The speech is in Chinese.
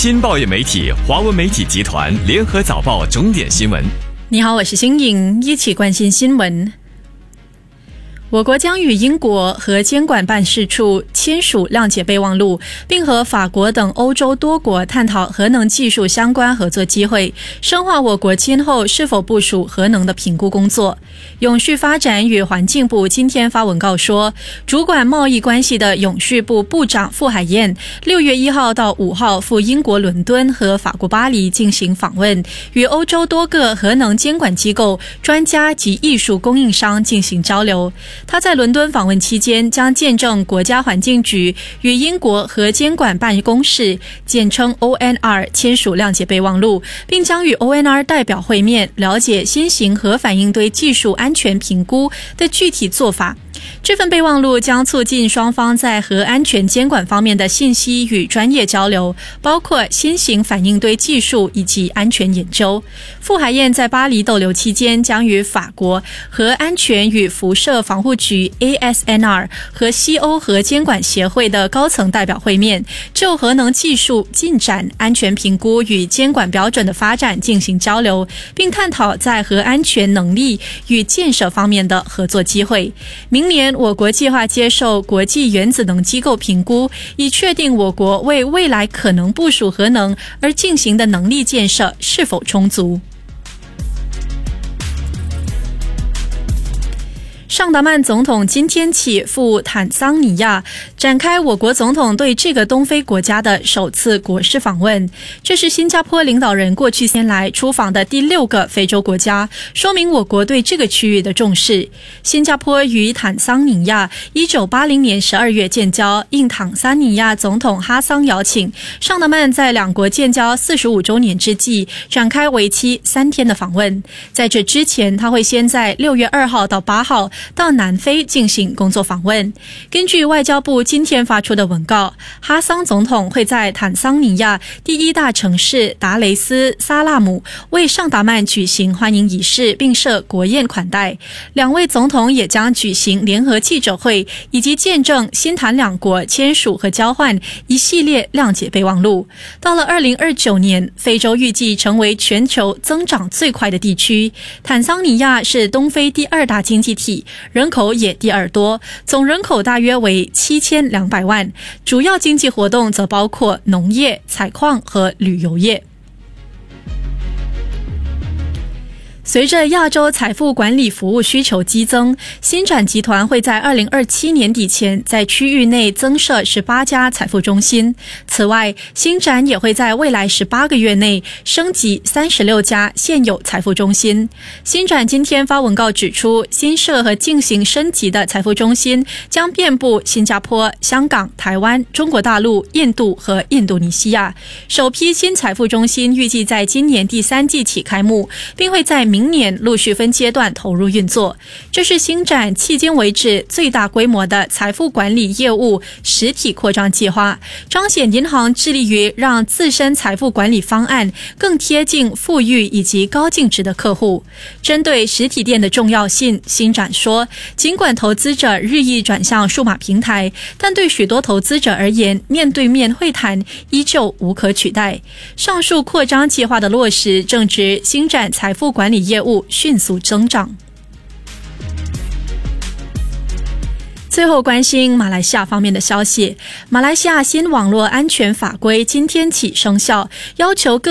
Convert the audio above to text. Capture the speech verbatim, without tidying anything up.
新报业媒体华文媒体集团联合早报重点新闻。 你好，我是新颖，一起关心新闻。我国将与英国和监管办事处签署谅解备忘录，并和法国等欧洲多国探讨核能技术相关合作机会，深化我国今后是否部署核能的评估工作。永续发展与环境部今天发文告说，主管贸易关系的永续部部长傅海燕六月一号到五号赴英国伦敦和法国巴黎进行访问，与欧洲多个核能监管机构、专家及艺术供应商进行交流。他在伦敦访问期间将见证国家环境局与英国核监管办公室简称 O N R 签署谅解备忘录，并将与 O N R 代表会面，了解新型核反应堆技术安全评估的具体做法。这份备忘录将促进双方在核安全监管方面的信息与专业交流，包括新型反应堆技术以及安全研究。傅海燕在巴黎逗留期间将与法国核安全与辐射防护局 A S N R 和西欧核监管协会的高层代表会面，就核能技术进展、安全评估与监管标准的发展进行交流，并探讨在核安全能力与建设方面的合作机会。明年我国计划接受国际原子能机构评估，以确定我国为未来可能部署核能而进行的能力建设是否充足。尚达曼总统今天起赴坦桑尼亚，展开我国总统对这个东非国家的首次国事访问。这是新加坡领导人过去先来出访的第六个非洲国家，说明我国对这个区域的重视。新加坡与坦桑尼亚一九八零年十二月建交，应坦桑尼亚总统哈桑邀请，尚达曼在两国建交四十五周年之际展开为期三天的访问。在这之前，他会先在六月二号到八号到南非进行工作访问。根据外交部今天发出的文告，哈桑总统会在坦桑尼亚第一大城市达雷斯萨拉姆为尚达曼举行欢迎仪式，并设国宴款待。两位总统也将举行联合记者会，以及见证新坦两国签署和交换一系列谅解备忘录。到了二零二九年，非洲预计成为全球增长最快的地区。坦桑尼亚是东非第二大经济体，人口也第二多，总人口大约为七千两百万，主要经济活动则包括农业、采矿和旅游业。随着亚洲财富管理服务需求激增，星展集团会在二零二七年底前在区域内增设十八家财富中心。此外，星展也会在未来十八个月内升级三十六家现有财富中心。星展今天发文告指出，新设和进行升级的财富中心将遍布新加坡、香港、台湾、中国大陆、印度和印度尼西亚。首批新财富中心预计在今年第三季起开幕，并会在明年陆续分阶段投入运作。这是星展迄今为止最大规模的财富管理业务实体扩张计划，彰显银行致力于让自身财富管理方案更贴近富裕以及高净值的客户。针对实体店的重要性，星展说，尽管投资者日益转向数码平台，但对许多投资者而言，面对面会谈依旧无可取代。上述扩张计划的落实，正值星展财富管理业务迅速增长。最后关心马来西亚方面的消息，马来西亚新网络安全法规今天起生效，要求各